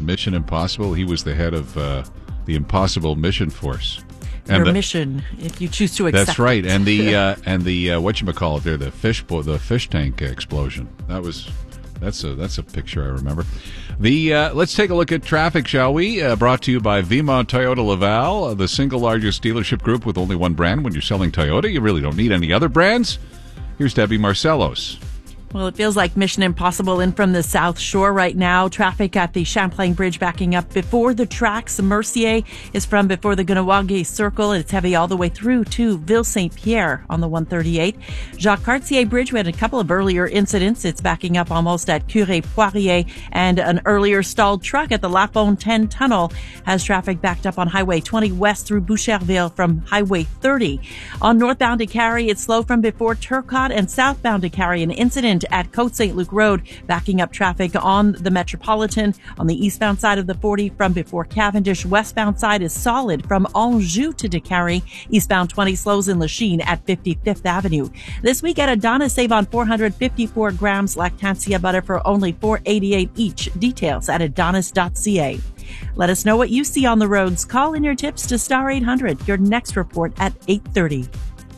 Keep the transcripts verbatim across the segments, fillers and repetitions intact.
Mission Impossible. He was the head of uh, the Impossible Mission Force. And Your the, mission, if you choose to accept. That's right, it. and the uh, and the uh, whatchamacallit there, the fish the fish tank explosion. That was that's a that's a picture I remember. The uh, let's take a look at traffic, shall we? Uh, brought to you by Vimont Toyota Laval, uh, the single largest dealership group with only one brand. When you're selling Toyota, you really don't need any other brands. Here's Debbie Marcellos. Well, it feels like Mission Impossible in from the South Shore right now. Traffic at the Champlain Bridge backing up before the tracks. Mercier is from before the Ganawagi Circle. It's heavy all the way through to Ville-Saint-Pierre on the one thirty-eight. Jacques Cartier Bridge, we had a couple of earlier incidents. It's backing up almost at Curé-Poirier, and an earlier stalled truck at the Lapone ten Tunnel has traffic backed up on Highway twenty west through Boucherville from Highway thirty. On northbound to Carrie, it's slow from before Turcotte, and southbound to Carrie, an incident at Côte Saint Luc Road, backing up traffic on the Metropolitan. On the eastbound side of the forty from before Cavendish, westbound side is solid from Anjou to Décarie. Eastbound twenty slows in Lachine at fifty-fifth Avenue. This week at Adonis, save on four hundred fifty-four grams Lactantia butter for only four eighty-eight each. Details at adonis dot c a. Let us know what you see on the roads. Call in your tips to Star eight hundred. Your next report at eight thirty.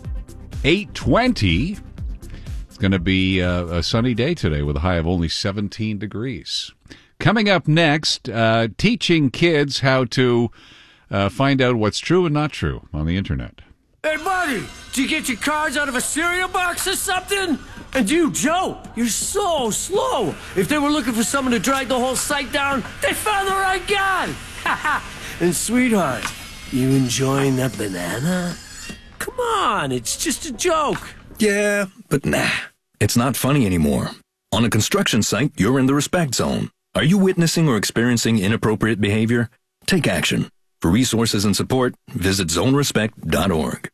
eight twenty. Going to be uh, a sunny day today with a high of only seventeen degrees. Coming up next, uh, teaching kids how to uh, find out what's true and not true on the internet. Hey, buddy, did you get your cards out of a cereal box or something? And you, Joe, you're so slow. If they were looking for someone to drag the whole site down, they found the right guy. And sweetheart, you enjoying that banana? Come on, it's just a joke. Yeah, but nah, it's not funny anymore. On a construction site, you're in the respect zone. Are you witnessing or experiencing inappropriate behavior? Take action. For resources and support, visit zone respect dot org.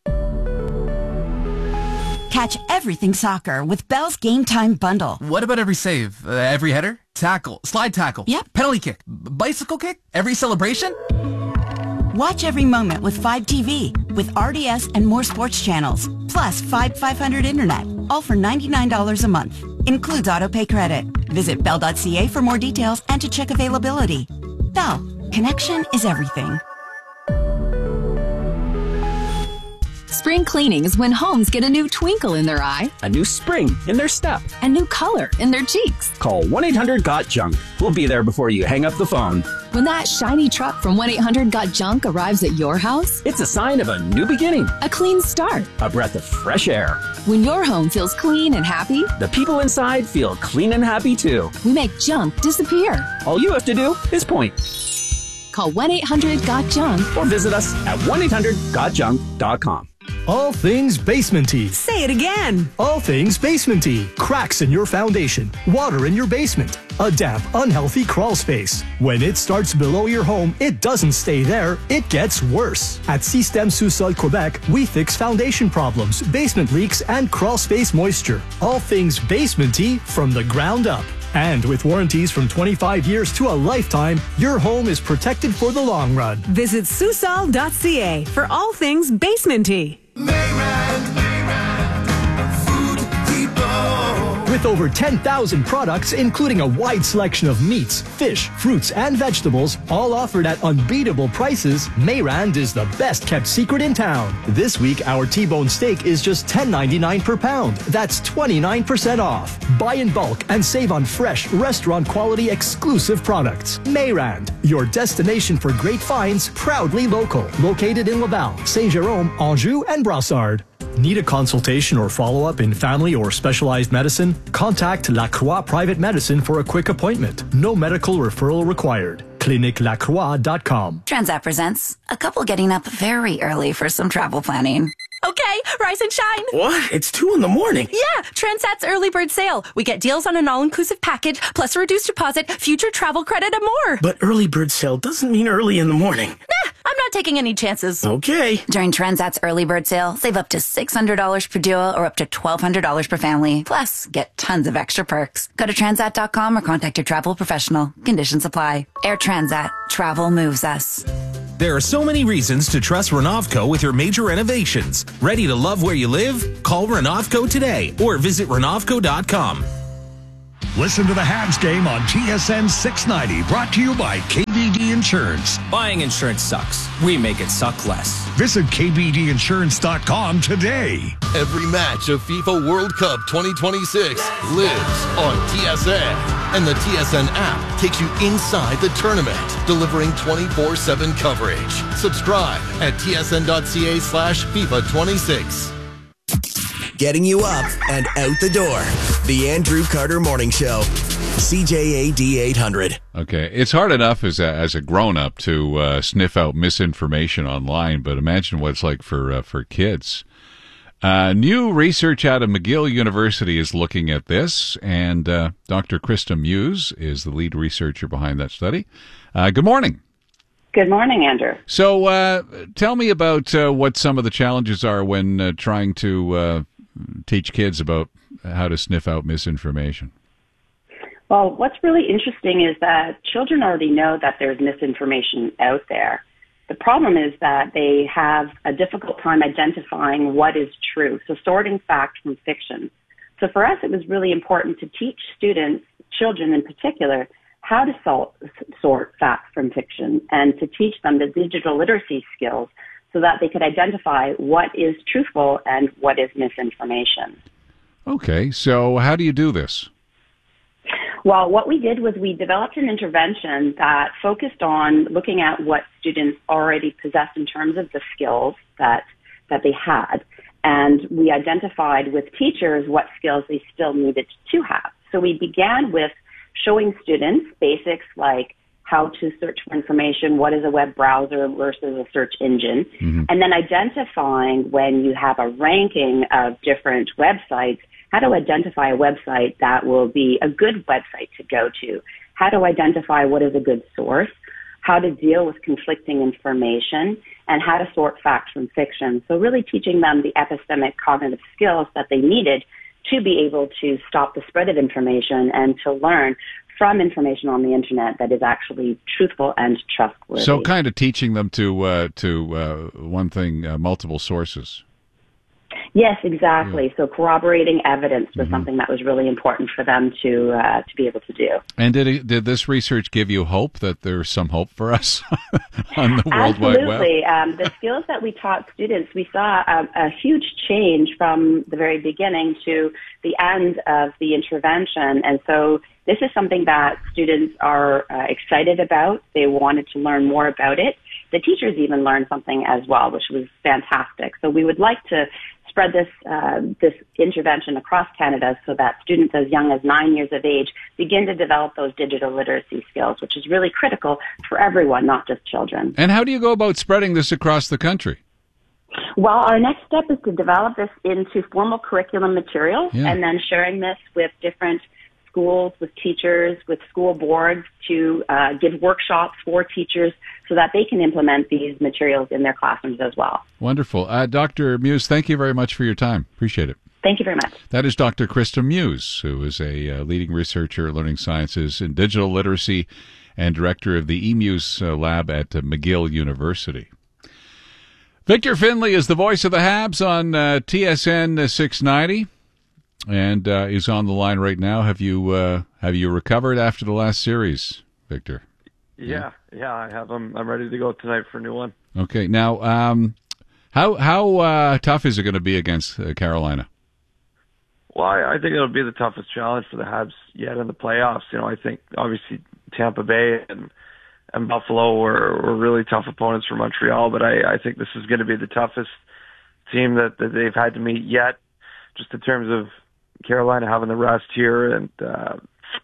Catch everything soccer with Bell's Game Time Bundle. What about every save? Uh, every header? Tackle? Slide tackle? Yep. Penalty kick? B- bicycle kick? Every celebration? Watch every moment with five T V, with R D S and more sports channels, plus five five hundred internet, all for ninety-nine dollars a month. Includes autopay credit. Visit bell dot c a for more details and to check availability. Bell, connection is everything. Spring cleaning is when homes get a new twinkle in their eye, a new spring in their step, a new color in their cheeks. Call one eight hundred got junk. We'll be there before you hang up the phone. When that shiny truck from one eight hundred got junk arrives at your house, it's a sign of a new beginning, a clean start, a breath of fresh air. When your home feels clean and happy, the people inside feel clean and happy too. We make junk disappear. All you have to do is point. Call one eight hundred got junk or visit us at one eight hundred got junk dot com. All things basement-y. Say it again. All things basement-y. Cracks in your foundation. Water in your basement. A damp, unhealthy crawl space. When it starts below your home, it doesn't stay there. It gets worse. At Système Sous-Sol Quebec, we fix foundation problems, basement leaks, and crawl space moisture. All things basement-y from the ground up. And with warranties from twenty-five years to a lifetime, your home is protected for the long run. Visit Susol dot c a for all things basement-y. With over ten thousand products, including a wide selection of meats, fish, fruits, and vegetables, all offered at unbeatable prices, Mayrand is the best-kept secret in town. This week, our T-bone steak is just ten ninety-nine per pound. That's twenty-nine percent off. Buy in bulk and save on fresh, restaurant-quality, exclusive products. Mayrand, your destination for great finds, proudly local. Located in Laval, Saint-Jérôme, Anjou, and Brassard. Need a consultation or follow-up in family or specialized medicine? Contact La Croix Private Medicine for a quick appointment. No medical referral required. clinique lacroix dot com. Transat presents a couple getting up very early for some travel planning. Okay, rise and shine. What? It's two in the morning. Yeah, Transat's early bird sale. We get deals on an all-inclusive package, plus a reduced deposit, future travel credit, and more. But early bird sale doesn't mean early in the morning. Nah, I'm not taking any chances. Okay. During Transat's early bird sale, save up to six hundred dollars per duo or up to twelve hundred dollars per family. Plus, get tons of extra perks. Go to transat dot com or contact your travel professional. Conditions apply. Air Transat. Travel moves us. There are so many reasons to trust Renovco with your major renovations. Ready to love where you live? Call Renovco today or visit renovco dot com. Listen to the Habs game on T S N six ninety, brought to you by K B D Insurance. Buying insurance sucks. We make it suck less. Visit K B D insurance dot com today. Every match of FIFA World Cup twenty twenty-six lives on T S N. And the T S N app takes you inside the tournament, delivering twenty-four seven coverage. Subscribe at T S N dot C A slash FIFA twenty-six. Getting you up and out the door. The Andrew Carter Morning Show. C J A D eight hundred. Okay, it's hard enough as a, as a grown-up to uh, sniff out misinformation online, but imagine what it's like for uh, for kids. Uh, new research out of McGill University is looking at this, and uh, Doctor Krista Muse is the lead researcher behind that study. Uh, good morning. Good morning, Andrew. So uh, tell me about uh, what some of the challenges are when uh, trying to uh, teach kids about how to sniff out misinformation. Well, what's really interesting is that children already know that there's misinformation out there. The problem is that they have a difficult time identifying what is true, so sorting fact from fiction. So for us, it was really important to teach students, children in particular, how to sort, sort fact from fiction and to teach them the digital literacy skills so that they could identify what is truthful and what is misinformation. Okay, so how do you do this? Well, what we did was we developed an intervention that focused on looking at what students already possessed in terms of the skills that that they had. And we identified with teachers what skills they still needed to have. So we began with showing students basics like how to search for information, what is a web browser versus a search engine, mm-hmm. and then identifying when you have a ranking of different websites, how to identify a website that will be a good website to go to, how to identify what is a good source, how to deal with conflicting information, and how to sort facts from fiction. So really teaching them the epistemic cognitive skills that they needed to be able to stop the spread of information and to learn from information on the internet that is actually truthful and trustworthy. So kind of teaching them to, uh, to uh, one thing, uh, multiple sources. Yes, exactly. Yeah. So corroborating evidence was mm-hmm. something that was really important for them to uh, to be able to do. And did it, did this research give you hope that there's some hope for us on the World Absolutely. Wide Web? Um, the skills that we taught students, we saw a, a huge change from the very beginning to the end of the intervention. And so this is something that students are uh, excited about. They wanted to learn more about it. The teachers even learned something as well, which was fantastic. So we would like to spread this uh, this intervention across Canada so that students as young as nine years of age begin to develop those digital literacy skills, which is really critical for everyone, not just children. And how do you go about spreading this across the country? Well, our next step is to develop this into formal curriculum materials yeah. and then sharing this with different schools, with teachers, with school boards to uh, give workshops for teachers so that they can implement these materials in their classrooms as well. Wonderful. Uh, Doctor Muse, thank you very much for your time. Appreciate it. Thank you very much. That is Doctor Krista Muse, who is a uh, leading researcher in learning sciences and digital literacy and director of the eMuse uh, lab at uh, McGill University. Victor Finlay is the voice of the Habs on uh, T S N six ninety. And uh, is on the line right now. Have you uh, have you recovered after the last series, Victor? Yeah, yeah, I have. I'm I'm ready to go tonight for a new one. Okay, now um, how how uh, tough is it going to be against uh, Carolina? Well, I, I think it'll be the toughest challenge for the Habs yet in the playoffs. You know, I think obviously Tampa Bay and and Buffalo were, were really tough opponents for Montreal, but I, I think this is going to be the toughest team that, that they've had to meet yet, just in terms of Carolina having the rest here, and uh,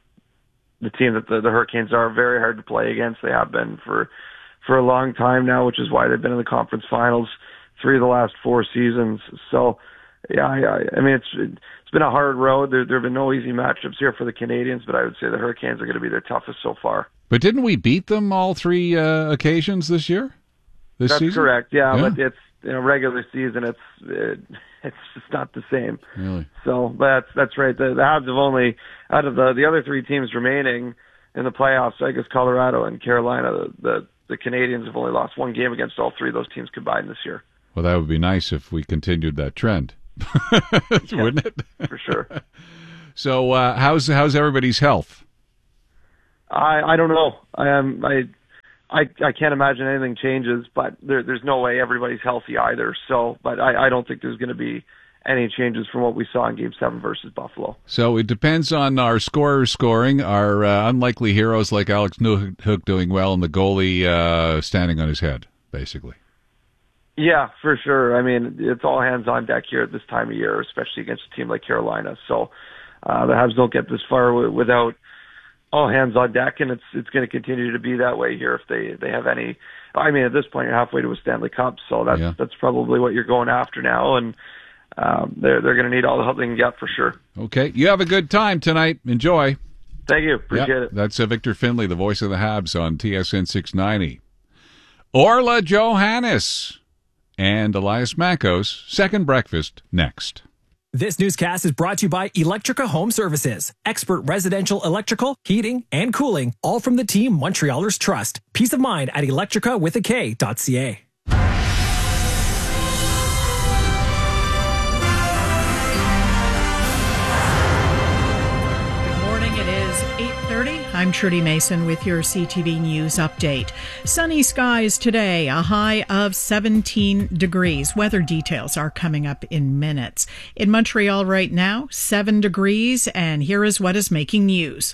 the team that the, the Hurricanes are very hard to play against. They have been for for a long time now, which is why they've been in the conference finals three of the last four seasons. So, yeah, I, I mean, it's it's been a hard road. There there have been no easy matchups here for the Canadians, but I would say the Hurricanes are going to be their toughest so far. But didn't we beat them all three uh, occasions this year? This That's season? correct. Yeah, yeah, but it's in a regular season. It's it, it's just not the same. Really? So that's that's right. The, the Habs have only, out of the the other three teams remaining in the playoffs, I guess Colorado and Carolina, the, the the Canadians have only lost one game against all three of those teams combined this year. Well, that would be nice if we continued that trend, wouldn't it? For sure. So uh, how's how's everybody's health? I I don't know. I am I. I, I can't imagine anything changes, but there, there's no way everybody's healthy either. So, but I, I don't think there's going to be any changes from what we saw in Game seven versus Buffalo. So it depends on our scorers scoring, our uh, unlikely heroes like Alex Newhook doing well, and the goalie uh, standing on his head, basically. Yeah, for sure. I mean, it's all hands on deck here at this time of year, especially against a team like Carolina. So uh, the Habs don't get this far w- without all hands on deck, and it's it's going to continue to be that way here if they, they have any. I mean, at this point, you're halfway to a Stanley Cup, so that's yeah. that's probably what you're going after now, and um, they're they're going to need all the help they can get for sure. Okay, you have a good time tonight. Enjoy. Thank you. Appreciate yep. it. That's uh, Victor Finlay, the voice of the Habs on T S N six ninety. Orla Johannes and Elias Makos, second breakfast next. This newscast is brought to you by Electrica Home Services. Expert residential electrical, heating, and cooling, all from the team Montrealers trust. Peace of mind at electrica with a K dot C A. I'm Trudy Mason with your C T V News update. Sunny skies today, a high of seventeen degrees. Weather details are coming up in minutes. In Montreal right now, seven degrees, and here is what is making news.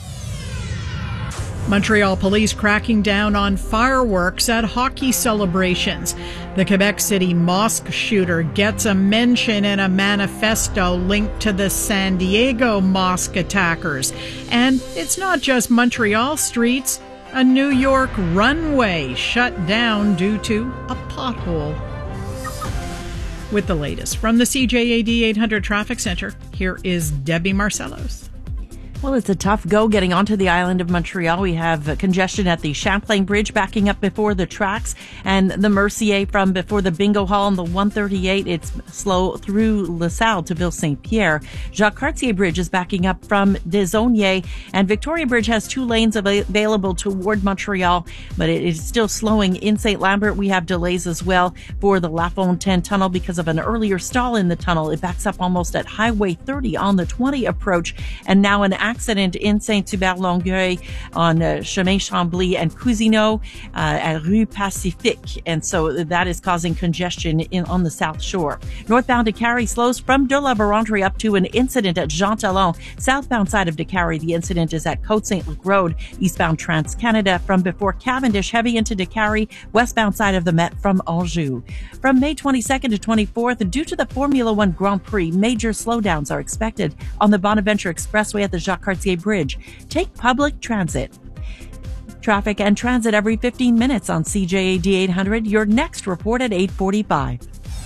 Montreal police cracking down on fireworks at hockey celebrations. The Quebec City mosque shooter gets a mention in a manifesto linked to the San Diego mosque attackers. And it's not just Montreal streets. A New York runway shut down due to a pothole. With the latest from the C J A D eight hundred Traffic Center, here is Debbie Marcellos. Well, it's a tough go getting onto the island of Montreal. We have congestion at the Champlain Bridge backing up before the tracks, and the Mercier from before the Bingo Hall on the one thirty-eight. It's slow through LaSalle to Ville Saint-Pierre. Jacques Cartier Bridge is backing up from Desaulniers, and Victoria Bridge has two lanes available toward Montreal, but it is still slowing in Saint Lambert. We have delays as well for the La Fontaine Tunnel because of an earlier stall in the tunnel. It backs up almost at Highway thirty on the twenty approach, and now an accident in Saint-Hubert-Longueuil on uh, Chemin Chambly and Cousineau uh, at Rue Pacifique. And so that is causing congestion in on the South Shore. Northbound Décarie slows from de la Vérendrye up to an incident at Jean Talon. Southbound side of Décarie, the incident is at Côte-Saint-Luc Road. Eastbound Trans-Canada from before Cavendish, heavy into Décarie. Westbound side of the Met from Anjou. From May twenty-second to twenty-fourth, due to the Formula One Grand Prix, major slowdowns are expected on the Bonaventure Expressway at the Jacques Cartier Bridge. Take public transit. Traffic and transit every fifteen minutes on C J A D eight hundred. Your next report at eight forty-five.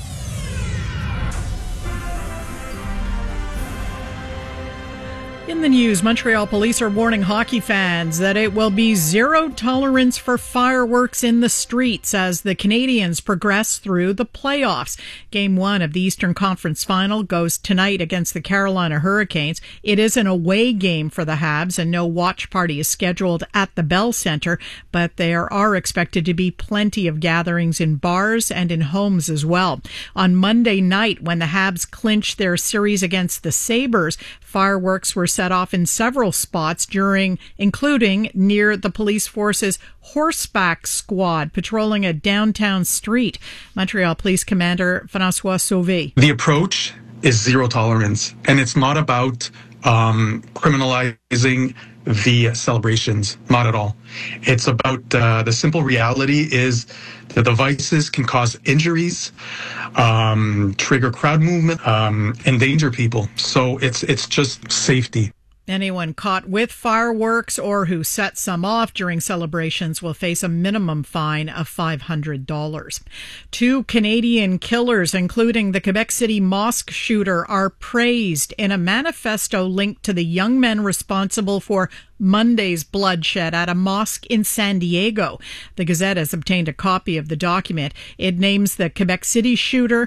In the news, Montreal police are warning hockey fans that it will be zero tolerance for fireworks in the streets as the Canadiens progress through the playoffs. Game one of the Eastern Conference Final goes tonight against the Carolina Hurricanes. It is an away game for the Habs, and no watch party is scheduled at the Bell Centre, but there are expected to be plenty of gatherings in bars and in homes as well. On Monday night, when the Habs clinched their series against the Sabres, fireworks were set off in several spots during, including near the police force's horseback squad patrolling a downtown street. Montreal Police Commander François Sauvé. The approach is zero tolerance, and it's not about um, criminalizing the celebrations, not at all. It's about uh, the simple reality is the devices can cause injuries, um, trigger crowd movement, um, endanger people. So it's it's just safety. Anyone caught with fireworks or who set some off during celebrations will face a minimum fine of five hundred dollars. Two Canadian killers, including the Quebec City mosque shooter, are praised in a manifesto linked to the young men responsible for Monday's bloodshed at a mosque in San Diego. The Gazette has obtained a copy of the document. It names the Quebec City shooter,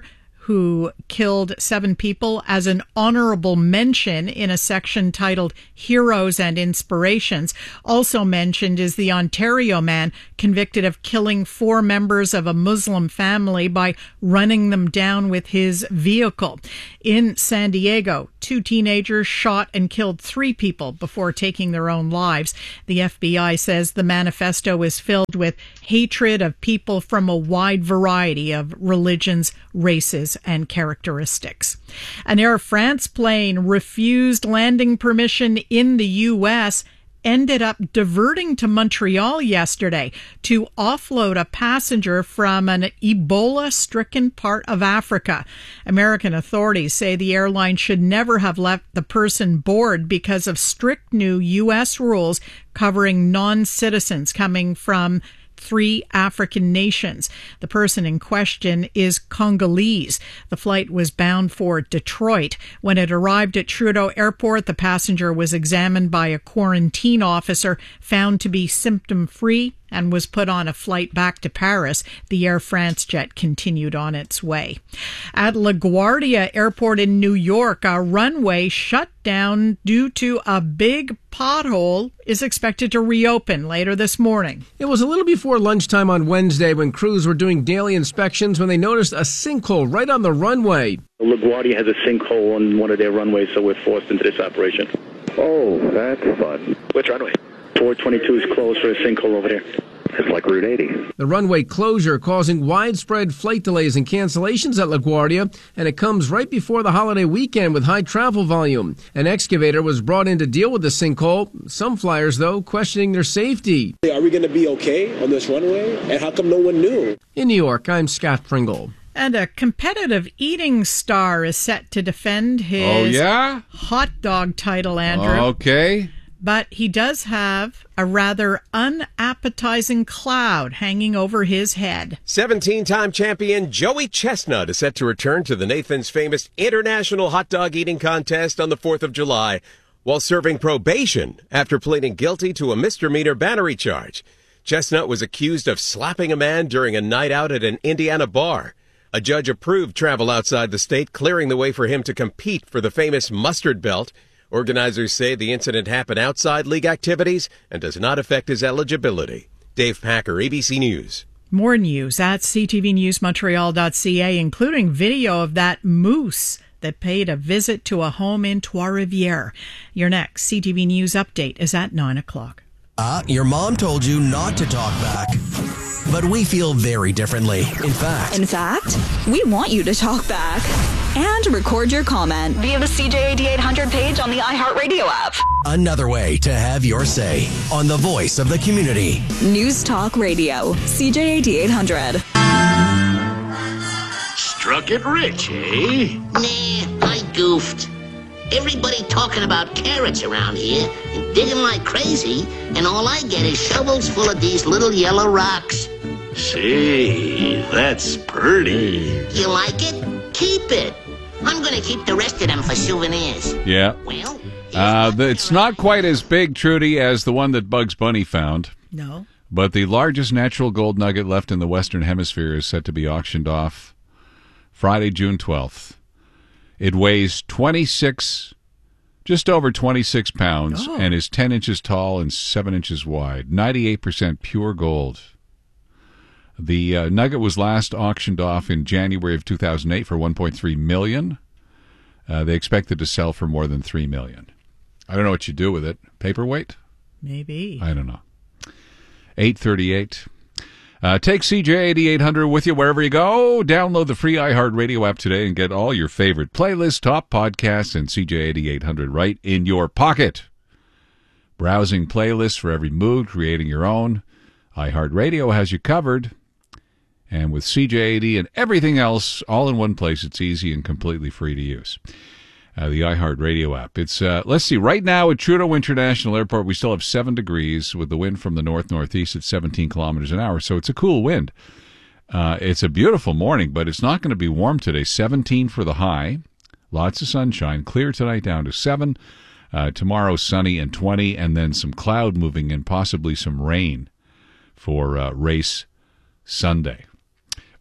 who killed seven people as an honorable mention in a section titled Heroes and Inspirations. Also mentioned is the Ontario man convicted of killing four members of a Muslim family by running them down with his vehicle. In San Diego, two teenagers shot and killed three people before taking their own lives. The F B I says the manifesto is filled with hatred of people from a wide variety of religions, races, and characteristics. An Air France plane refused landing permission in the U S, ended up diverting to Montreal yesterday to offload a passenger from an Ebola-stricken part of Africa. American authorities say the airline should never have left the person aboard because of strict new U S rules covering non-citizens coming from three African nations. The person in question is Congolese. The flight was bound for Detroit. When it arrived at Trudeau Airport, the passenger was examined by a quarantine officer, found to be symptom-free, and was put on a flight back to Paris. The Air France jet continued on its way. At LaGuardia Airport in New York, a runway shut down due to a big pothole is expected to reopen later this morning. It was a little before lunchtime on Wednesday when crews were doing daily inspections when they noticed a sinkhole right on the runway. LaGuardia has a sinkhole on one of their runways, so we're forced into this operation. Oh, that's fun. Which runway? four twenty-two is closed for a sinkhole over there. It's like Route eighty. The runway closure causing widespread flight delays and cancellations at LaGuardia, and it comes right before the holiday weekend with high travel volume. An excavator was brought in to deal with the sinkhole. Some flyers, though, questioning their safety. Are we going to be okay on this runway? And how come no one knew? In New York, I'm Scott Pringle. And a competitive eating star is set to defend his oh, yeah? hot dog title, Andrew. Okay. But he does have a rather unappetizing cloud hanging over his head. seventeen-time champion Joey Chestnut is set to return to the Nathan's famous International Hot Dog Eating Contest on the fourth of July while serving probation after pleading guilty to a misdemeanor battery charge. Chestnut was accused of slapping a man during a night out at an Indiana bar. A judge approved travel outside the state, clearing the way for him to compete for the famous mustard belt. Organizers say the incident happened outside league activities and does not affect his eligibility. Dave Packer, A B C News. More news at c t v news montreal dot c a, including video of that moose that paid a visit to a home in Trois-Rivières. Your next C T V News update is at nine o'clock. Uh, your mom told you not to talk back. But we feel very differently. In fact... In fact, we want you to talk back. And record your comment via the C J A D eight hundred page on the iHeartRadio app. Another way to have your say on the voice of the community. News Talk Radio, C J A D eight hundred. Struck it rich, eh? Nah, I goofed. Everybody talking about carrots around here and digging like crazy, and all I get is shovels full of these little yellow rocks. Say, that's pretty. You like it? Keep it. I'm going to keep the rest of them for souvenirs. Yeah. Well, uh, the, it's not quite as big, Trudy, as the one that Bugs Bunny found. No. But the largest natural gold nugget left in the Western Hemisphere is set to be auctioned off Friday, June twelfth. It weighs twenty-six, just over twenty-six pounds, oh. and is ten inches tall and seven inches wide. ninety-eight percent pure gold. The uh, nugget was last auctioned off in January of two thousand eight for one point three million dollars. Uh, they expected to sell for more than three million dollars. I don't know what you do with it. Paperweight? Maybe. I don't know. eight thirty-eight. Uh, take C J A D eight hundred with you wherever you go. Download the free iHeartRadio app today and get all your favorite playlists, top podcasts, and C J A D eight hundred right in your pocket. Browsing playlists for every mood, creating your own. iHeartRadio has you covered. And with C J A D and everything else all in one place, it's easy and completely free to use. Uh, the iHeartRadio app. It's uh, let's see. Right now at Trudeau International Airport, we still have seven degrees with the wind from the north northeast at seventeen kilometers an hour. So it's a cool wind. Uh, it's a beautiful morning, but it's not going to be warm today. seventeen for the high. Lots of sunshine. Clear tonight down to seven. Uh, tomorrow sunny and twenty, and then some cloud moving in, possibly some rain for uh, race Sunday.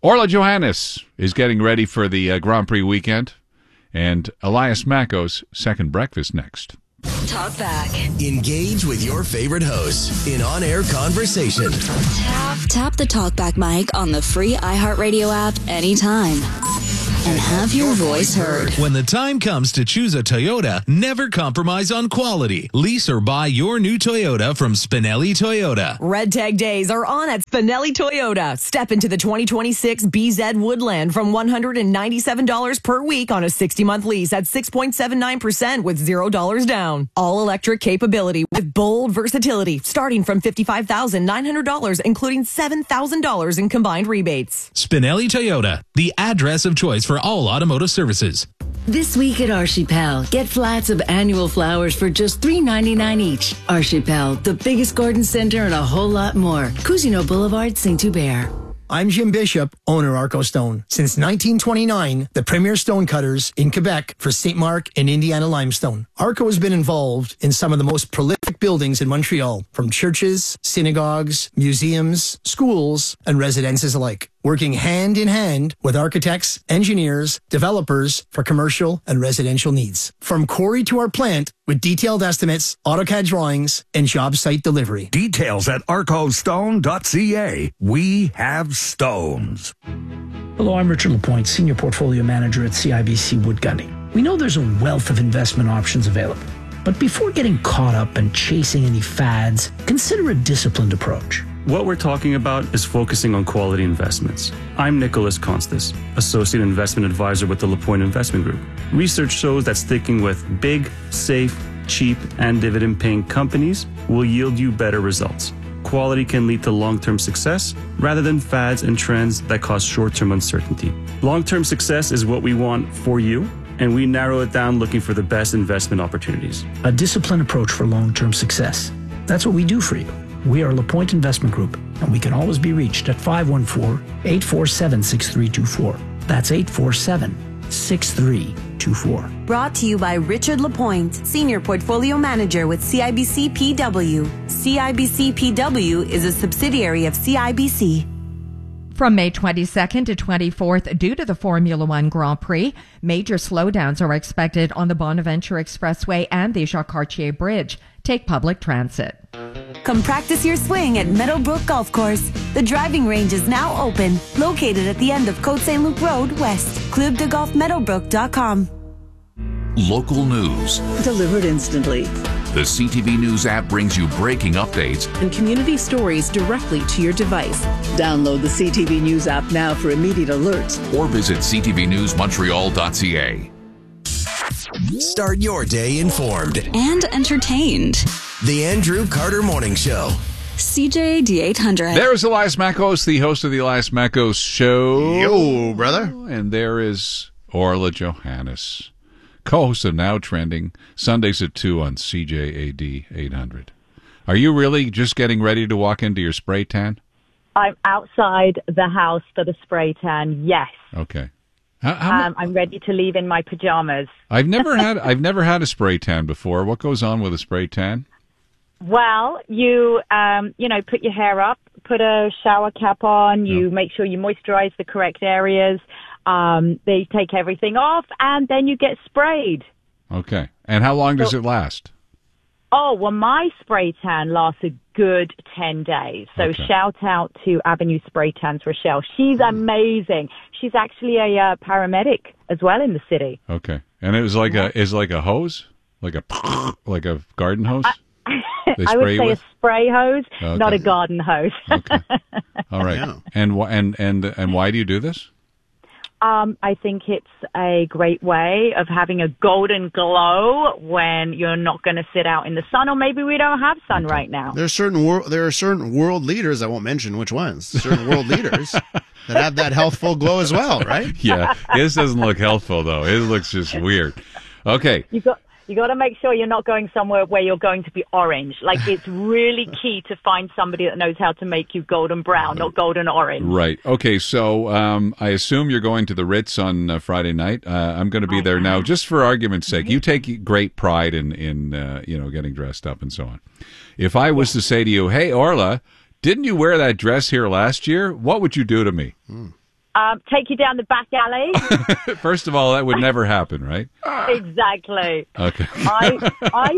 Orla Johannes is getting ready for the uh, Grand Prix weekend, and Elias Mackos' second breakfast next. Talk back. Engage with your favorite hosts in on-air conversation. Tap, tap the TalkBack mic on the free iHeartRadio app anytime. And have your voice heard. When the time comes to choose a Toyota, never compromise on quality. Lease or buy your new Toyota from Spinelli Toyota. Red Tag Days are on at Spinelli Toyota. Step into the twenty twenty-six B Z Woodland from one hundred ninety-seven dollars per week on a sixty-month lease at six point seven nine percent with zero dollars down. All-electric capability with bold versatility starting from fifty-five thousand nine hundred dollars, including seven thousand dollars in combined rebates. Spinelli Toyota, the address of choice for all automotive services. This week at Archipel, get flats of annual flowers for just three ninety-nine each. Archipel, the biggest garden center and a whole lot more. Cousineau Boulevard, Saint-Hubert. I'm Jim Bishop, owner Arco Stone. Since nineteen twenty-nine, the premier stone cutters in Quebec for Saint Mark and Indiana limestone. Arco has been involved in some of the most prolific buildings in Montreal, from churches, synagogues, museums, schools, and residences alike, working hand in hand with architects, engineers, developers for commercial and residential needs. From quarry to our plant, with detailed estimates, AutoCAD drawings, and job site delivery. Details at arco stone dot c a. We have stones. Hello, I'm Richard Lapointe, Senior Portfolio Manager at C I B C Wood Gundy. We know there's a wealth of investment options available, but before getting caught up and chasing any fads, consider a disciplined approach. What we're talking about is focusing on quality investments. I'm Nicholas Constas, Associate Investment Advisor with the LaPointe Investment Group. Research shows that sticking with big, safe, cheap, and dividend-paying companies will yield you better results. Quality can lead to long-term success rather than fads and trends that cause short-term uncertainty. Long-term success is what we want for you, and we narrow it down looking for the best investment opportunities. A disciplined approach for long-term success. That's what we do for you. We are LaPointe Investment Group, and we can always be reached at five one four, eight four seven, six three two four. That's eight four seven, six three two four. Brought to you by Richard Lapointe, Senior Portfolio Manager with C I B C P W. C I B C P W is a subsidiary of C I B C. From May twenty-second to twenty-fourth, due to the Formula One Grand Prix, major slowdowns are expected on the Bonaventure Expressway and the Jacques Cartier Bridge. Take public transit. Come practice your swing at Meadowbrook Golf Course. The driving range is now open, located at the end of Côte Saint Luc Road West. club de golf meadowbrook dot com. Local news. Delivered instantly. The C T V News app brings you breaking updates and community stories directly to your device. Download the C T V News app now for immediate alerts. Or visit c t v news montreal dot c a. Start your day informed and entertained. The Andrew Carter Morning Show. C J A D eight hundred. There's Elias Mackos, the host of the Elias Mackos Show. Yo, brother. And there is Orla Johannes, co-host of Now Trending, Sundays at two on C J A D eight hundred. Are you really just getting ready to walk into your spray tan? I'm outside the house for the spray tan, yes. Okay. How, how um, I'm ready to leave in my pajamas. I've never had I've never had a spray tan before. What goes on with a spray tan? Well, you um, you know, put your hair up, put a shower cap on, you make sure you moisturize the correct areas. Um, they take everything off, and then you get sprayed. Okay. And how long does So- it last? Oh, well, my spray tan lasts a good ten days. So Okay. shout out to Avenue Spray Tans Rochelle. She's amazing. She's actually a uh, paramedic as well in the city. Okay. And it was like a is like a hose? Like a like a garden hose? They I would spray you say with? a spray hose, Okay. not a garden hose. All right. And wh- and and and why do you do this? Um, I think it's a great way of having a golden glow when you're not going to sit out in the sun, or maybe we don't have sun right now. There are certain wor- there are certain world leaders, I won't mention which ones, certain world leaders that have that healthful glow as well, right? Yeah. His doesn't look healthful though. His looks just weird. Okay. You got you got to make sure you're not going somewhere where you're going to be orange. Like, it's really key to find somebody that knows how to make you golden brown, not golden orange. Right. Okay. So um, I assume you're going to the Ritz on uh, Friday night. Uh, I'm going to be there now, just for argument's sake. You take great pride in in uh, you know, getting dressed up and so on. If I was to say to you, "Hey, Orla, didn't you wear that dress here last year?" What would you do to me? Um, take you down the back alley. First of all, that would never happen, right? Exactly. Okay. I, I,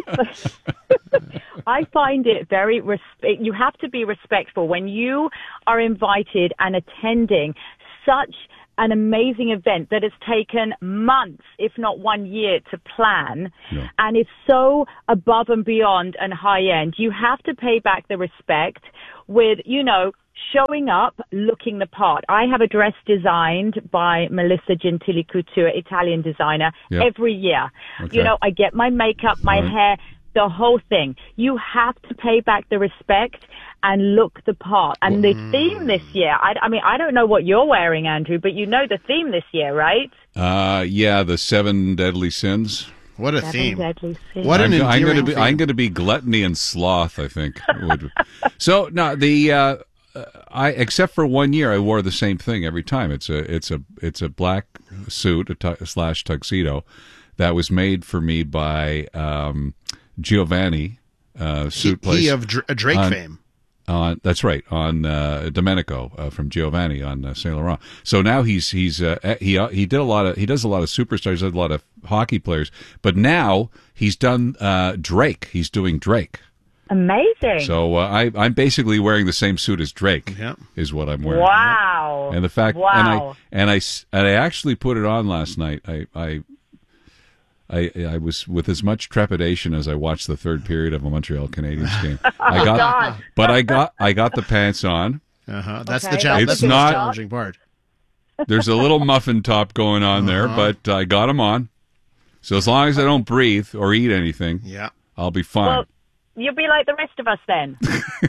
I find it very, respe- you have to be respectful when you are invited and attending such an amazing event that has taken months, if not one year, to plan, yeah. and is so above and beyond and high end. You have to pay back the respect with, you know, showing up, looking the part. I have a dress designed by Melissa Gentili Couture, Italian designer, yep. every year. Okay. You know, I get my makeup, my right. hair, the whole thing. You have to pay back the respect and look the part. And the theme this year, I, I mean, I don't know what you're wearing, Andrew, but you know the theme this year, right? Uh, yeah, the seven deadly sins. What a Seven theme! Deadly Sins. What an I'm, I'm going to be. theme. I'm going to be gluttony and sloth. I think. So no, the uh, I except for one year, I wore the same thing every time. It's a it's a it's a black suit a tu- slash tuxedo that was made for me by um, Giovanni uh, suit he, place. He of Dr- Drake on, fame. On that's right on uh, Domenico uh, from Giovanni on uh, Saint Laurent. So now he's he's uh, he uh, he did a lot of he does a lot of superstars, does a lot of hockey players, but now he's done uh, Drake. He's doing Drake. Amazing. So uh, I I'm basically wearing the same suit as Drake. Yeah. Is what I'm wearing. Wow. And the fact wow. and I and I and I actually put it on last night. I I. I, I was with as much trepidation as I watched the third period of a Montreal Canadiens game. I got, God. but I got I got the pants on. Uh-huh. That's okay. the challenge. It's That's not, the challenging part. There's a little muffin top going on there, Uh-huh. but I got them on. So as long as I don't breathe or eat anything, yeah, I'll be fine. Well, you'll be like the rest of us then.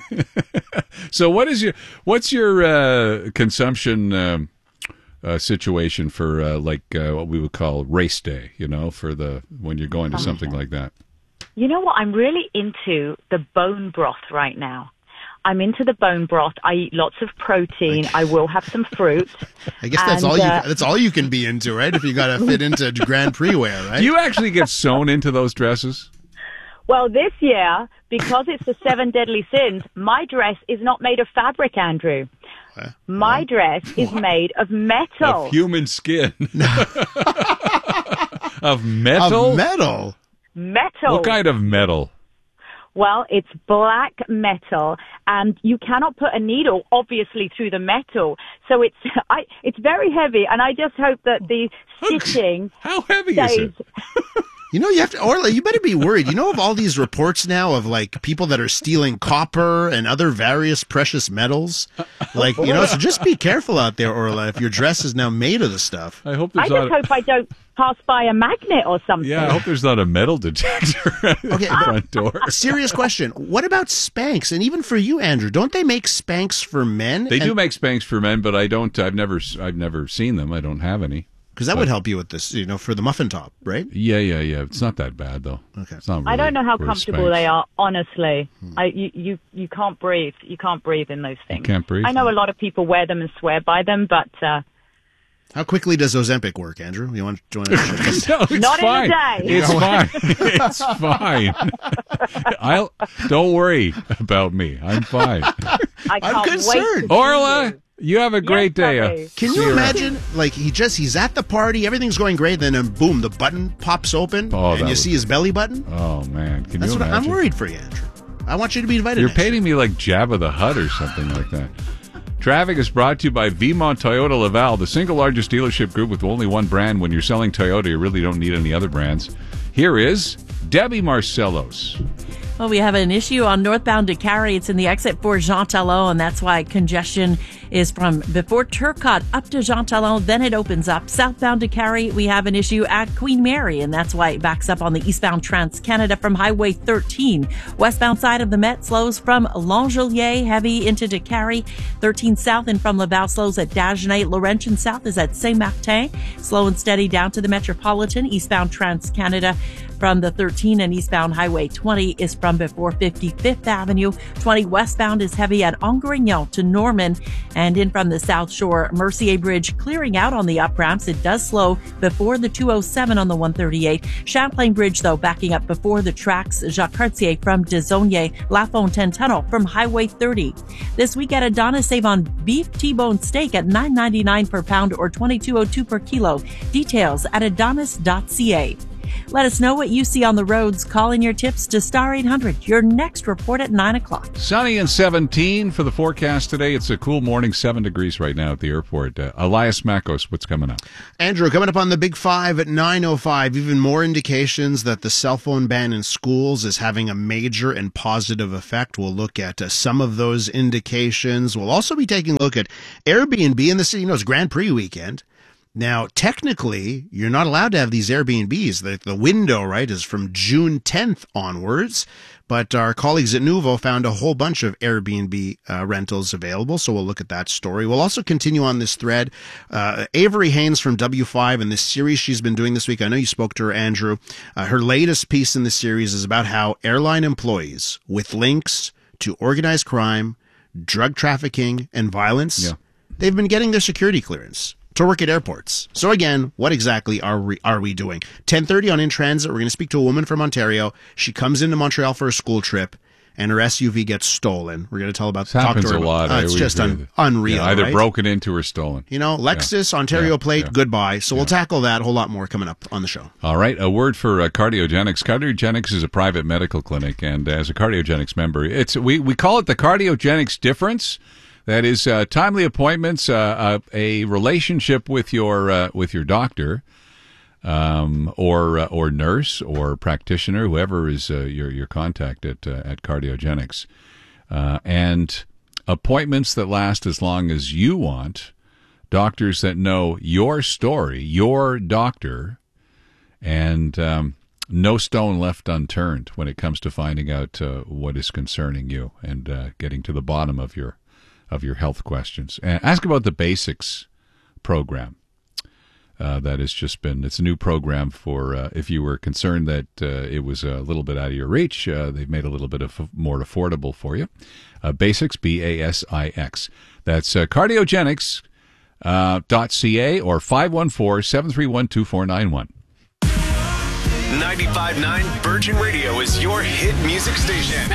So what is your what's your uh, consumption? Um, Uh, situation for uh, like uh, what we would call race day, you know, for the when you're going to something like that. You know what? I'm really into the bone broth right now. I'm into the bone broth. I eat lots of protein. I will have some fruit. I guess that's and, all you. uh, That's all you can be into, right? If you got to fit into Grand Prix wear, right? Do you actually get sewn into those dresses? Well, this year, because it's the seven deadly sins, my dress is not made of fabric, Andrew. My dress is made of metal. Of human skin. Of metal? Of metal? Metal. What kind of metal? Well, it's black metal, and you cannot put a needle, obviously, through the metal. So it's I, it's very heavy, and I just hope that the stitching How heavy stays... is it? You know, you have to, Orla, you better be worried. You know of all these reports now of like people that are stealing copper and other various precious metals? Like, you know, so just be careful out there, Orla, if your dress is now made of the stuff. I hope I there's just not. hope I don't pass by a magnet or something. Yeah, I hope there's not a metal detector at Okay, the front door. A serious question. What about Spanx? And even for you, Andrew, don't they make Spanx for men? They do And- make Spanx for men, but I don't. I've never. I've never seen them. I don't have any. Because that But- would help you with this, you know, for the muffin top, right? Yeah, yeah, yeah. It's not that bad though. Okay. It's not. Really, I don't know how really comfortable Spanx. they are, honestly. I, you, you, you can't breathe. You can't breathe in those things. can't breathe? I know a lot of people wear them and swear by them, but uh, How quickly does Ozempic work, Andrew? You want to join us? No, it's Not in a fine. day. It's fine. It's fine. I'll don't worry about me. I'm fine. I can't wait concerned. to Orla, you have a great day. Bobby. Uh, Can see you around. imagine, like, he just, he's at the party, everything's going great, then, um, boom, the button pops open, Oh, and that you would- see his belly button? Oh man, can That's you what I- I'm imagine? worried for you, Andrew. I want you to be invited. You're next painting me like Jabba the Hutt or something like that. Traffic is brought to you by Vimont Toyota Laval, the single largest dealership group with only one brand. When you're selling Toyota, you really don't need any other brands. Here is Debbie Marcellos. Well, we have an issue on northbound to Carrie. It's in the exit for Jean Talon, and that's why congestion is from before Turcotte up to Jean Talon, then it opens up. Southbound to Carrie, we have an issue at Queen Mary, and that's why it backs up on the eastbound Trans-Canada from Highway thirteen. Westbound side of the Met slows from Langelier, heavy into to Carrie. thirteen south and from Laval slows at Dagenais. Laurentian south is at Saint-Martin. Slow and steady down to the Metropolitan. Eastbound Trans-Canada from the thirteen and eastbound Highway twenty is from from before fifty-fifth Avenue. twenty westbound is heavy at Angrignon to Norman. And in from the South Shore, Mercier Bridge clearing out on the up ramps. It does slow before the two oh seven on the one thirty-eight. Champlain Bridge, though, backing up before the tracks. Jacques Cartier from Desaulniers. La Fontaine Tunnel from Highway thirty. This week at Adonis, save on beef T-bone steak at nine ninety-nine per pound or twenty-two oh two per kilo. Details at adonis dot c a. Let us know what you see on the roads. Call in your tips to Star eight hundred. Your next report at nine o'clock. Sunny and seventeen for the forecast today. It's a cool morning, seven degrees right now at the airport. Uh, Elias Makos, what's coming up? Andrew, coming up on the Big Five at nine oh five, even more indications that the cell phone ban in schools is having a major and positive effect. We'll look at uh, some of those indications. We'll also be taking a look at Airbnb in the city. You know, it's Grand Prix weekend. Now, technically, you're not allowed to have these Airbnbs. The, the window, right, is from June tenth onwards. But our colleagues at Nuvo found a whole bunch of Airbnb uh, rentals available, so we'll look at that story. We'll also continue on this thread. Uh, Avery Haynes from W five and this series she's been doing this week. I know you spoke to her, Andrew. Uh, her latest piece in the series is about how airline employees with links to organized crime, drug trafficking, and violence, yeah. they've been getting their security clearance to work at airports. So again, what exactly are we are we doing? ten thirty on In Transit, we're going to speak to a woman from Ontario. She comes into Montreal for a school trip, and her S U V gets stolen. We're going to tell about. This happens talk to her a lot. Uh, it's just un, unreal. Yeah, either right? broken into or stolen. You know, Lexus, yeah. Ontario yeah. plate, yeah. goodbye. So yeah. we'll tackle that, a whole lot more coming up on the show. All right, a word for uh, Cardiogenics. Cardiogenics is a private medical clinic, and as a Cardiogenics member, it's we, we call it the Cardiogenics difference. That is uh, timely appointments, uh, uh, a relationship with your uh, with your doctor, um, or uh, or nurse or practitioner, whoever is uh, your your contact at uh, at Cardiogenics, uh, and appointments that last as long as you want. Doctors that know your story, your doctor, and um, no stone left unturned when it comes to finding out uh, what is concerning you and uh, getting to the bottom of your. of your health questions. And ask about the Basics program. Uh, that has just been, it's a new program for, uh, if you were concerned that uh, it was a little bit out of your reach, uh, they've made it a little bit of more affordable for you. Uh, Basics, B A S I X. That's uh, cardiogenics dot c a or five one four, seven three one, two four nine one. ninety-five point nine Virgin Radio is your hit music station.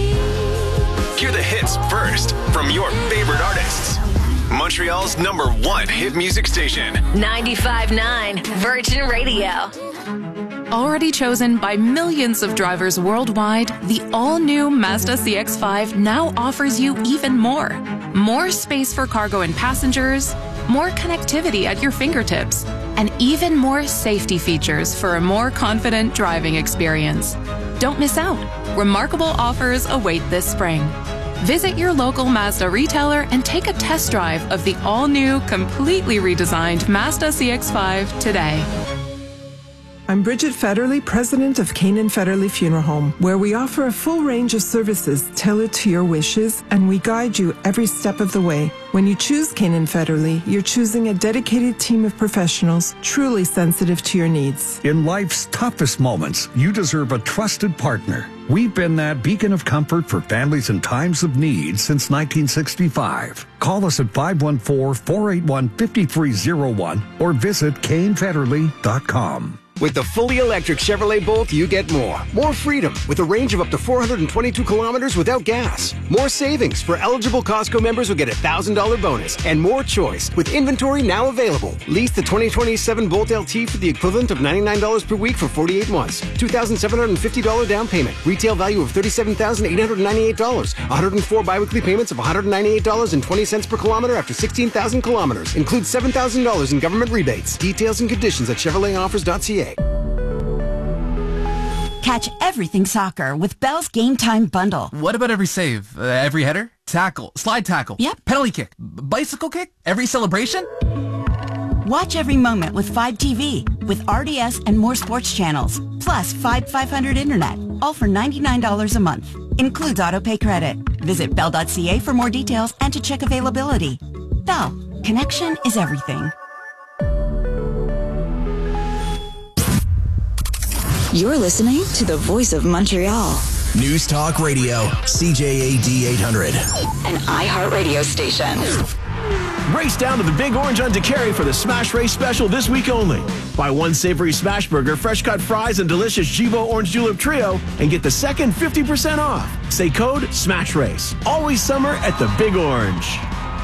Hear the hits first from your favorite artists. Montreal's number one hit music station. ninety-five point nine Virgin Radio. Already chosen by millions of drivers worldwide, the all-new Mazda C X five now offers you even more. More space for cargo and passengers, more connectivity at your fingertips, and even more safety features for a more confident driving experience. Don't miss out. Remarkable offers await this spring. Visit your local Mazda retailer and take a test drive of the all-new, completely redesigned Mazda C X five today. I'm Bridget Federley, president of Canaan Federley Funeral Home, where we offer a full range of services tailored to your wishes, and we guide you every step of the way. When you choose Canaan Federley, you're choosing a dedicated team of professionals truly sensitive to your needs. In life's toughest moments, you deserve a trusted partner. We've been that beacon of comfort for families in times of need since nineteen sixty-five. Call us at five one four, four eight one, five three zero one or visit Kane Federley dot com. With the fully electric Chevrolet Bolt, you get more. More freedom with a range of up to four hundred twenty-two kilometers without gas. More savings for eligible Costco members who get a one thousand dollars bonus. And more choice with inventory now available. Lease the twenty twenty-seven Bolt L T for the equivalent of ninety-nine dollars per week for forty-eight months. two thousand seven hundred fifty dollars down payment. Retail value of thirty-seven thousand eight hundred ninety-eight dollars. one hundred four biweekly payments of one hundred ninety-eight dollars and twenty cents per kilometer after sixteen thousand kilometers. Includes seven thousand dollars in government rebates. Details and conditions at Chevrolet Offers dot c a. Catch everything soccer with Bell's Game Time Bundle. What about every save? Uh, every header? Tackle? Slide tackle? Yep. Penalty kick? B- bicycle kick? Every celebration? Watch every moment with Fibe T V with R D S and more sports channels. Plus Fibe five hundred Internet. All for ninety-nine dollars a month. Includes autopay credit. Visit bell dot c a for more details and to check availability. Bell. Connection is everything. You're listening to the Voice of Montreal, News Talk Radio, C J A D eight hundred. An iHeartRadio station. Race down to the Big Orange on DeCary for the Smash Race special this week only. Buy one savory smash burger, fresh cut fries, and delicious Jibo Orange Julep Trio, and get the second fifty percent off. Say code SMASH RACE. Always summer at the Big Orange.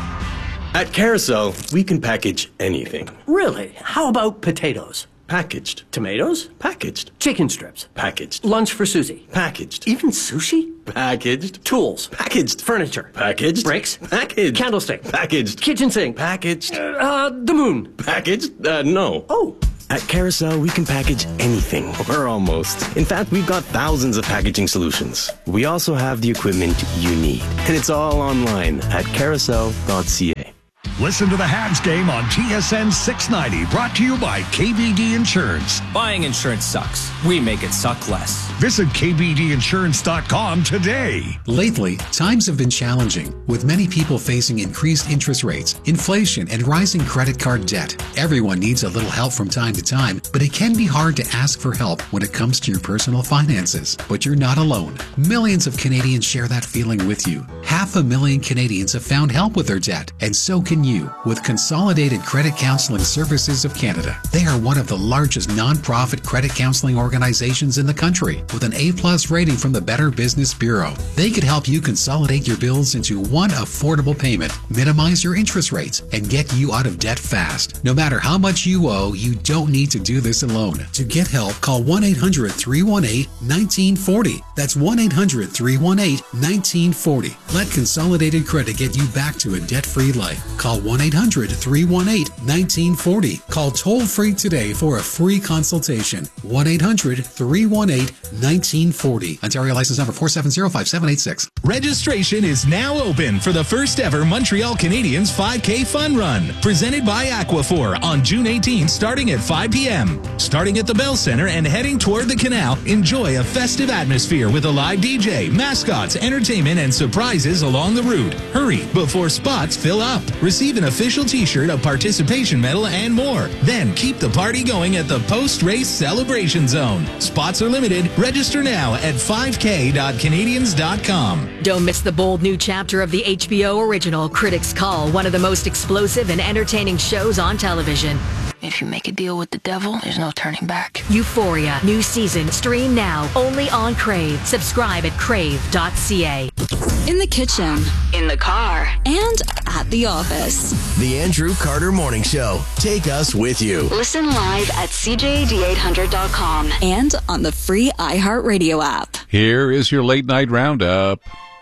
At Carousel, we can package anything. Really? How about potatoes? Packaged. Tomatoes? Packaged. Chicken strips? Packaged. Lunch for Susie? Packaged. Even sushi? Packaged. Tools? Packaged. Furniture? Packaged. Bricks? Packaged. Candlestick? Packaged. Kitchen sink? Packaged. Uh, the moon? Packaged? Uh, no. Oh. At Carousel, we can package anything, or almost. In fact, we've got thousands of packaging solutions. We also have the equipment you need. And it's all online at carousel dot c a. Listen to the Habs game on T S N six ninety, brought to you by K B D Insurance. Buying insurance sucks. We make it suck less. Visit K B D insurance dot com today. Lately, times have been challenging, with many people facing increased interest rates, inflation, and rising credit card debt. Everyone needs a little help from time to time, but it can be hard to ask for help when it comes to your personal finances. But you're not alone. Millions of Canadians share that feeling with you. Half a million Canadians have found help with their debt, and so can you with Consolidated Credit Counseling Services of Canada. They are one of the largest non-profit credit counseling organizations in the country, with an A-plus rating from the Better Business Bureau. They could help you consolidate your bills into one affordable payment, minimize your interest rates, and get you out of debt fast. No matter how much you owe, you don't need to do this alone. To get help, call one eight hundred, three one eight, one nine four zero. That's one eight hundred, three one eight, one nine four zero. Let Consolidated Credit get you back to a debt-free life. Call one eight hundred, three one eight, one nine four zero. Call toll-free today for a free consultation. one eight hundred, three one eight, one nine four zero. Ontario license number four seven zero, five seven eight six. Registration is now open for the first ever Montreal Canadiens five K Fun Run, presented by Aquaphor on June eighteenth, starting at five p.m. Starting at the Bell Center and heading toward the canal, enjoy a festive atmosphere with a live D J, mascots, entertainment, and surprises along the route. Hurry before spots fill up. Receive an official t-shirt, a participation medal, and more. Then keep the party going at the post-race celebration zone. Spots are limited. Register now at five k dot canadians dot com. Don't miss the bold new chapter of the H B O original Critics' Call, one of the most explosive and entertaining shows on television. If you make a deal with the devil, there's no turning back. Euphoria, new season, stream now, only on Crave. Subscribe at crave dot c a. In the kitchen, in the car, and at the office. The Andrew Carter Morning Show. Take us with you. Listen live at c j a d eight hundred dot com and on the free iHeartRadio app. Here is your late night roundup.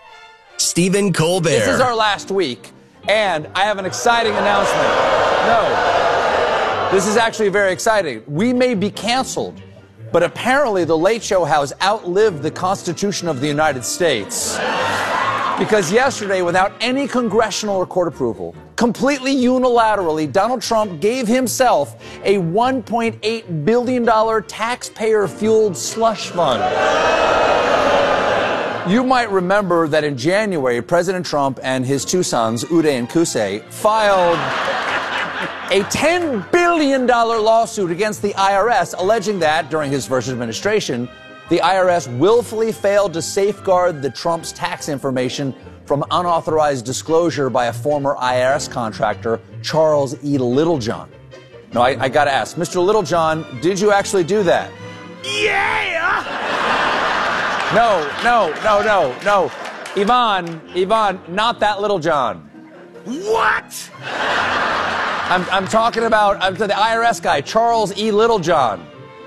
Stephen Colbert. This is our last week, and I have an exciting announcement. No, this is actually very exciting. We may be canceled, but apparently the Late Show has outlived the Constitution of the United States. Because yesterday, without any congressional or court approval, completely unilaterally, Donald Trump gave himself a one point eight billion dollars taxpayer-fueled slush fund. You might remember that in January, President Trump and his two sons, Uday and Qusay, filed a ten billion dollars lawsuit against the I R S, alleging that, during his first administration, the I R S willfully failed to safeguard the Trump's tax information from unauthorized disclosure by a former I R S contractor, Charles E. Littlejohn. Now, I, I got to ask, Mister Littlejohn, did you actually do that? Yeah! No, no, no, no, no. Yvonne, Yvonne, not that Littlejohn. What? I'm, I'm talking about I'm to the I R S guy, Charles E. Littlejohn.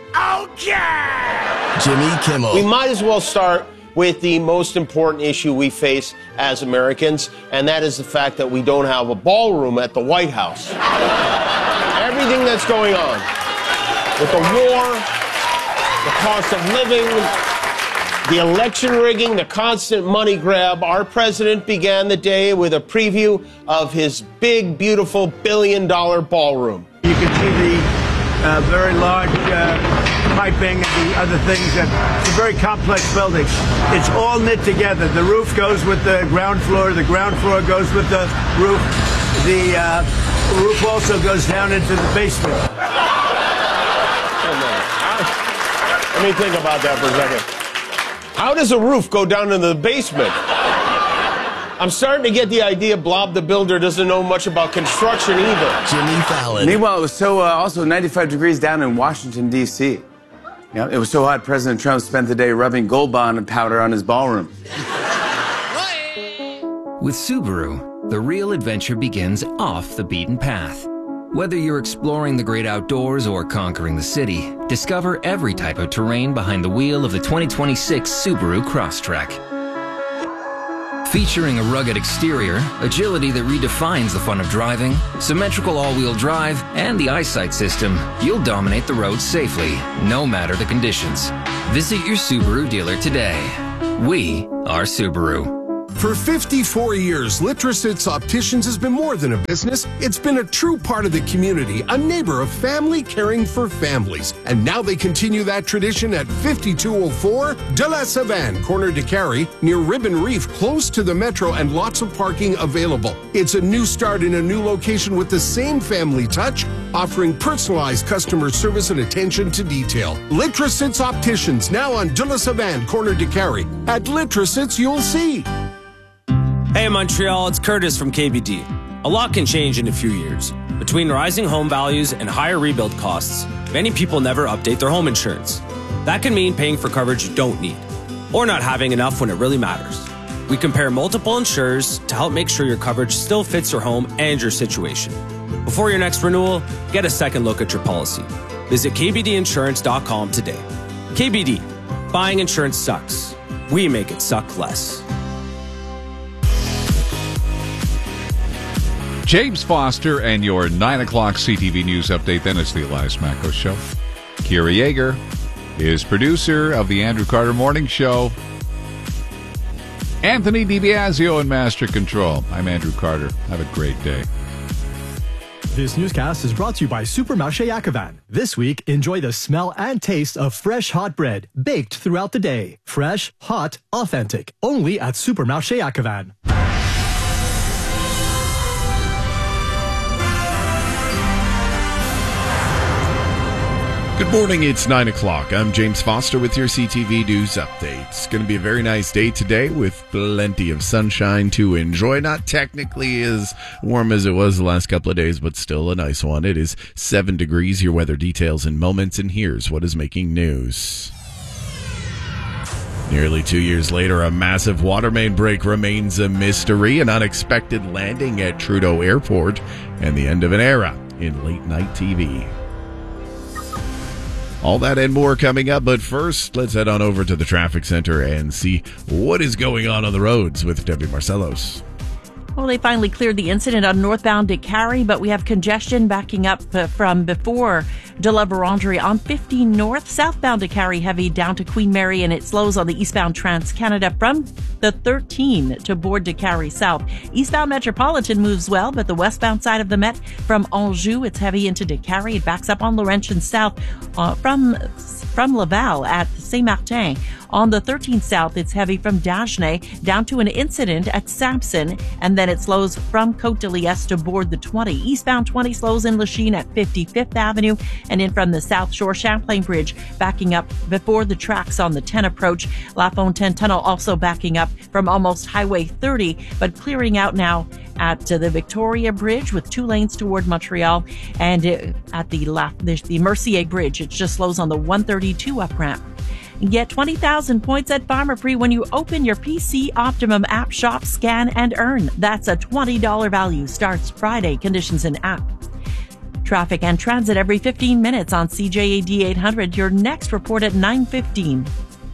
Okay! Jimmy Kimmel. We might as well start with the most important issue we face as Americans, and that is the fact that we don't have a ballroom at the White House. Everything that's going on with the war, the cost of living, the election rigging, the constant money grab, our president began the day with a preview of his big, beautiful billion-dollar ballroom. You can see the uh, very large uh, piping and the other things. That it's a very complex building. It's all knit together. The roof goes with the ground floor. The ground floor goes with the roof. The uh, roof also goes down into the basement. Let me think about that for a second. How does a roof go down into the basement? I'm starting to get the idea Blob the Builder doesn't know much about construction either. Jimmy Fallon. Meanwhile, it was so uh, also ninety-five degrees down in Washington, D C Yeah, it was so hot, President Trump spent the day rubbing Gold Bond powder on his ballroom. With Subaru, the real adventure begins off the beaten path. Whether you're exploring the great outdoors or conquering the city, discover every type of terrain behind the wheel of the twenty twenty-six Subaru Crosstrek. Featuring a rugged exterior, agility that redefines the fun of driving, symmetrical all-wheel drive, and the eyesight system, you'll dominate the road safely, no matter the conditions. Visit your Subaru dealer today. We are Subaru. For fifty-four years, Litrosits Opticians has been more than a business. It's been a true part of the community, a neighbor of family caring for families. And now they continue that tradition at fifty-two oh four De La Savane, corner de Carrie, near Ribbon Reef, close to the metro and lots of parking available. It's a new start in a new location with the same family touch, offering personalized customer service and attention to detail. Litrosits Opticians, now on De La Savane, corner de Carrie. At Litrosits, you'll see. Hey Montreal, it's Curtis from K B D. A lot can change in a few years. Between rising home values and higher rebuild costs, many people never update their home insurance. That can mean paying for coverage you don't need, or not having enough when it really matters. We compare multiple insurers to help make sure your coverage still fits your home and your situation. Before your next renewal, get a second look at your policy. Visit K B D insurance dot com today. K B D, buying insurance sucks. We make it suck less. James Foster and your nine o'clock C T V News Update. Then it's the Elias Macko Show. Kira Yeager is producer of the Andrew Carter Morning Show. Anthony DiBiasio in Master Control. I'm Andrew Carter. Have a great day. This newscast is brought to you by Supermarché Yakavan. This week, enjoy the smell and taste of fresh hot bread, baked throughout the day. Fresh, hot, authentic. Only at Supermarché Yakavan. Good morning, it's nine o'clock. I'm James Foster with your C T V News Update. It's going to be a very nice day today with plenty of sunshine to enjoy. Not technically as warm as it was the last couple of days, but still a nice one. It is seven degrees. Your weather details in moments, and here's what is making news. Nearly two years later, a massive water main break remains a mystery, an unexpected landing at Trudeau Airport, and the end of an era in late-night T V. All that and more coming up, but first, let's head on over to the traffic center and see what is going on on the roads with Debbie Marcellos. Well, they finally cleared the incident on northbound de Carrie, but we have congestion backing up uh, from before de la Vérendrye on fifteen North. Southbound de Carrie heavy down to Queen Mary, and it slows on the eastbound Trans-Canada from the thirteen to board de Carrie South. Eastbound Metropolitan moves well, but the westbound side of the Met from Anjou, it's heavy into de Carrie. It backs up on Laurentian South uh, from from Laval at Saint-Martin. On the thirteenth South, it's heavy from Dagenais down to an incident at Sampson, and then it slows from Côte de Liesse to board the twenty. Eastbound twenty slows in Lachine at fifty-fifth Avenue, and in from the South Shore Champlain Bridge, backing up before the tracks on the ten approach. La Fontaine Tunnel also backing up from almost Highway thirty, but clearing out now at uh, the Victoria Bridge with two lanes toward Montreal, and uh, at the, La, the, the Mercier Bridge, it just slows on the one thirty-two up ramp. Get twenty thousand points at Pharmaprix when you open your P C Optimum app shop, scan, and earn. That's a twenty dollars value. Starts Friday. Conditions in app. Traffic and transit every fifteen minutes on C J A D eight hundred. Your next report at nine fifteen.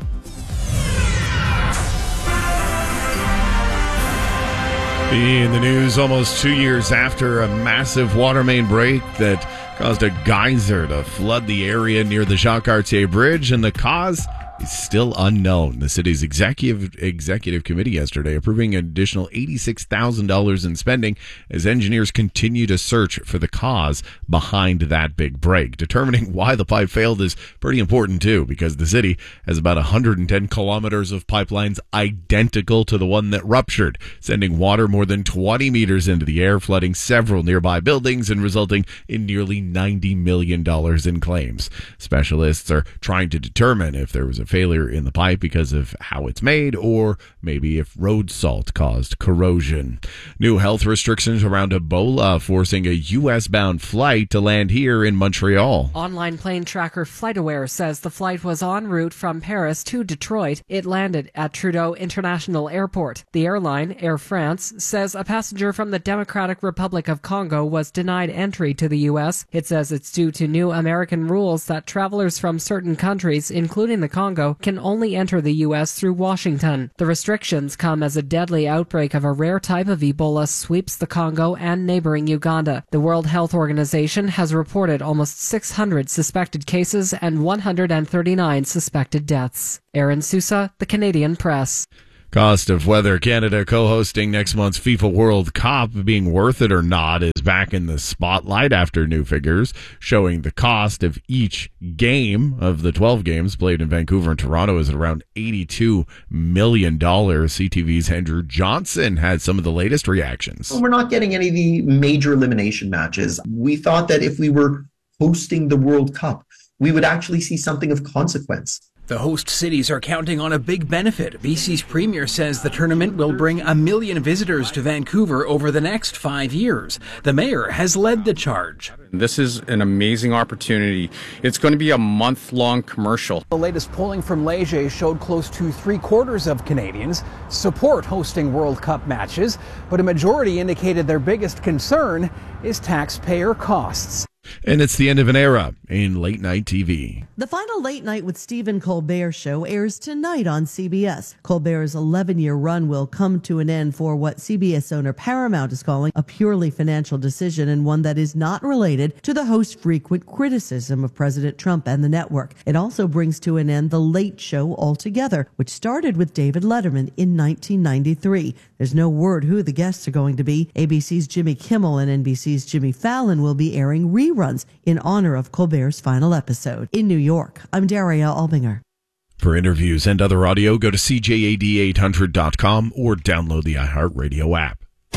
In the news, almost two years after a massive water main break that caused a geyser to flood the area near the Jacques Cartier Bridge, and the cause is still unknown. The city's executive executive committee yesterday approving an additional eighty-six thousand dollars in spending as engineers continue to search for the cause behind that big break. Determining why the pipe failed is pretty important too, because the city has about one hundred ten kilometers of pipelines identical to the one that ruptured, sending water more than twenty meters into the air, flooding several nearby buildings and resulting in nearly ninety million dollars in claims. Specialists are trying to determine if there was a failure in the pipe because of how it's made, or maybe if road salt caused corrosion. New health restrictions around Ebola forcing a U S-bound flight to land here in Montreal. Online plane tracker FlightAware says the flight was en route from Paris to Detroit. It landed at Trudeau International Airport. The airline, Air France, says a passenger from the Democratic Republic of Congo was denied entry to the U S. It says it's due to new American rules that travelers from certain countries, including the Congo, can only enter the U S through Washington. The restrictions come as a deadly outbreak of a rare type of Ebola sweeps the Congo and neighboring Uganda. The World Health Organization has reported almost six hundred suspected cases and one hundred thirty-nine suspected deaths. Aaron Sousa, The Canadian Press. Cost of weather. Canada co-hosting next month's FIFA World Cup being worth it or not is back in the spotlight after new figures showing the cost of each game of the twelve games played in Vancouver and Toronto is at around eighty-two million dollars. C T V's Andrew Johnson had some of the latest reactions. We're not getting any of the major elimination matches. We thought that if we were hosting the World Cup, we would actually see something of consequence. The host cities are counting on a big benefit. B C's premier says the tournament will bring a million visitors to Vancouver over the next five years. The mayor has led the charge. This is an amazing opportunity. It's going to be a month-long commercial. The latest polling from Leger showed close to three-quarters of Canadians support hosting World Cup matches, but a majority indicated their biggest concern is taxpayer costs. And it's the end of an era in late-night T V. The final Late Night with Stephen Colbert show airs tonight on C B S. Colbert's eleven-year run will come to an end for what C B S owner Paramount is calling a purely financial decision, and one that is not related to the host's frequent criticism of President Trump and the network. It also brings to an end The Late Show altogether, which started with David Letterman in nineteen ninety-three. There's no word who the guests are going to be. A B C's Jimmy Kimmel and N B C's Jimmy Fallon will be airing reruns in honor of Colbert's final episode. In New York, I'm Daria Albinger. For interviews and other audio, go to C J A D eight hundred dot com or download the iHeartRadio app.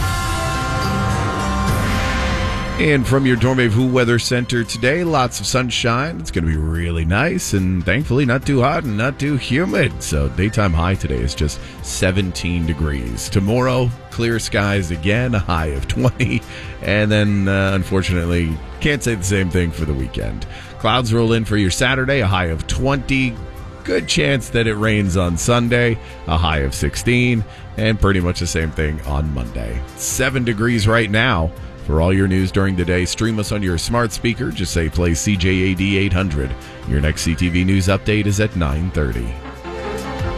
And from your Dormez-vous Weather Center today, lots of sunshine. It's going to be really nice and thankfully not too hot and not too humid. So daytime high today is just seventeen degrees. Tomorrow, clear skies again, a high of twenty. And then, uh, unfortunately, can't say the same thing for the weekend. Clouds roll in for your Saturday, a high of twenty. Good chance that it rains on Sunday, a high of sixteen. And pretty much the same thing on Monday. Seven degrees right now. For all your news during the day, stream us on your smart speaker. Just say play C J A D eight hundred. Your next C T V News update is at nine thirty.